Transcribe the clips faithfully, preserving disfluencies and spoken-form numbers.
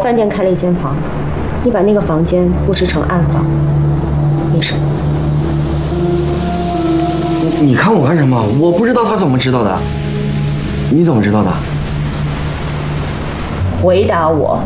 饭店开了一间房，你把那个房间布置成暗房，没什么。 你你看我干什么？我不知道他怎么知道的。你怎么知道的？ 回答我。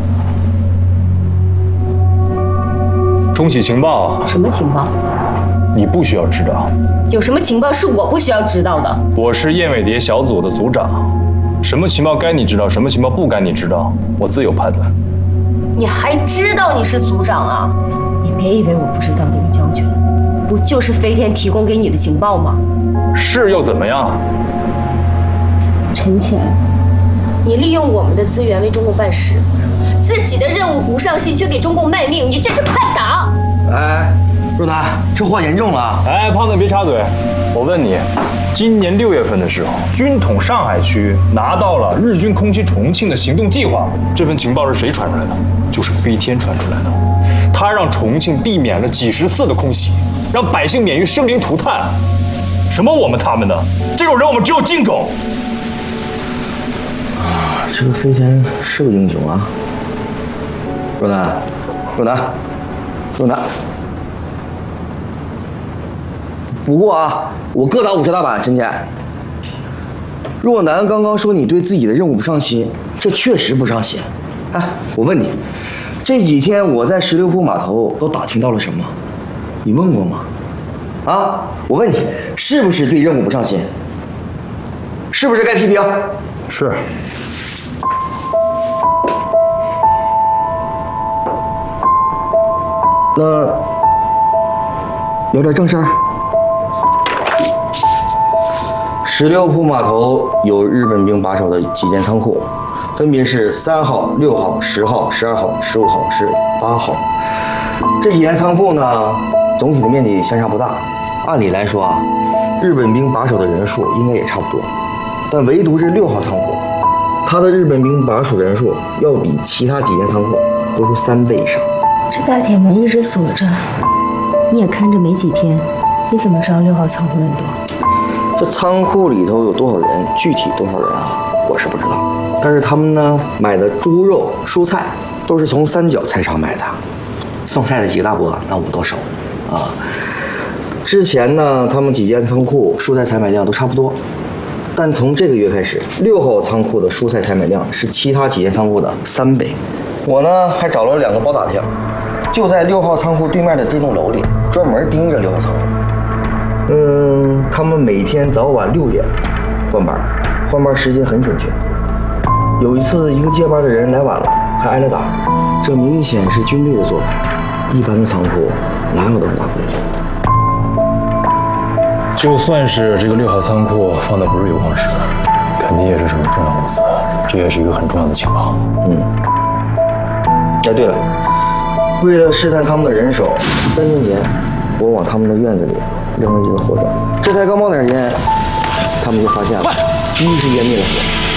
中企情报。 什么情报？ 你不需要知道。 有什么情报是我不需要知道的？ 我是燕尾蝶小组的组长，什么情报该你知道，什么情报不该你知道，我自有判断。 你还知道你是组长啊？你别以为我不知道那个胶卷，不就是飞天提供给你的情报吗？ 是又怎么样？ 陈潜，你利用我们的资源为中共办事，自己的任务不上心，却给中共卖命，你这是叛党！ 哎，若楠，这话严重了。 哎，胖子别插嘴。我问你，今年六月份的时候，军统上海区拿到了日军空袭重庆的行动计划，这份情报是谁传出来的？就是飞天传出来的。他让重庆避免了几十次的空袭，让百姓免于生灵涂炭。什么我们他们的，这种人我们只有敬重。 啊，这个飞天是个英雄啊。若楠，若楠，若楠。不过啊，我各打五十大板，陈倩。若楠刚刚说你对自己的任务不上心，这确实不上心。哎，我问你，这几天我在十六铺码头都打听到了什么？你问过吗？啊，我问你，是不是对任务不上心？是不是该批评？ 是。 那聊点正事儿。十六铺码头有日本兵把守的几间仓库，分别是三号、六号、十号、十二号、十五号、十八号。这几间仓库呢，总体的面积相差不大。按理来说啊，日本兵把守的人数应该也差不多，但唯独这六号仓库，它的日本兵把守人数要比其他几间仓库多出三倍以上。 这大铁门一直锁着，你也看着没几天，你怎么知道六号仓库人多？ 这仓库里头有多少人，具体多少人啊，我是不知道。但是他们呢，买的猪肉、蔬菜都是从三角菜场买的。送菜的几个大伯，那我都熟啊。之前呢，他们几间仓库蔬菜采买量都差不多，但从这个月开始，六号仓库的蔬菜采买量是其他几间仓库的三倍。我呢还找了两个包打听，就在六号仓库对面的这栋楼里，专门盯着六号仓库。嗯，他们每天早晚六点换班，换班时间很准确。有一次，一个接班的人来晚了，还挨了打，这明显是军队的做派。一般的仓库哪有这么大规矩？ 就算是这个六号仓库放的不是油矿石，肯定也是什么重要物资，这也是一个很重要的情报。 嗯。哎，对了，为了试探他们的人手，三天前我往他们的院子里扔了一个火种，这才刚冒点烟，他们就发现了，一是湮灭了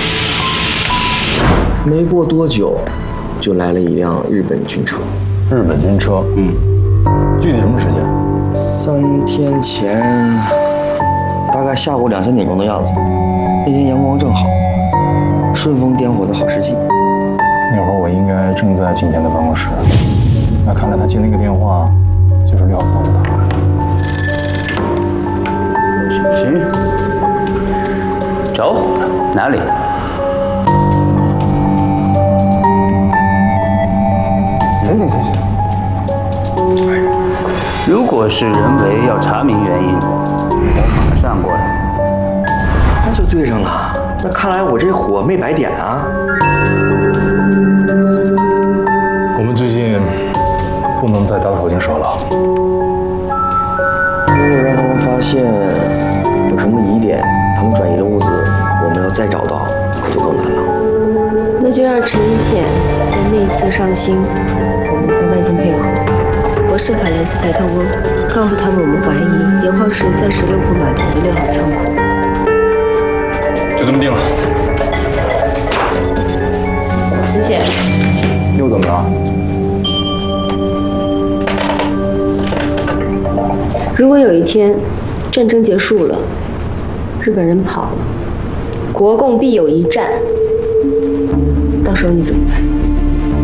火，没过多久，就来了一辆日本军车。 日本军车， 嗯， 具体什么时间？ 三天前，大概下午两三点钟的样子。那天阳光正好，顺风点火的好时机。 那会儿我应该正在景甜的办公室，那看来他接那个电话，就是六号仓库打来的。 小心，着火了，哪里？ 冷静下去。 如果是人为，要查明原因，我马上过来。 那就对上了。那看来我这火没白点啊。 我们最近不能再打草惊蛇了。 如果让他们发现有什么疑点，他们转移了物资，我们要再找到，可就更难了。 那就让陈潜在内侧上心，我们在外线配合。我设法联系白头翁，告诉他们我们怀疑盐矿石在十六铺码头的六号仓库。 就这么定了。 陈潜， 又怎么了？ 如果有一天战争结束了，日本人跑了，国共必有一战，到时候你怎么办？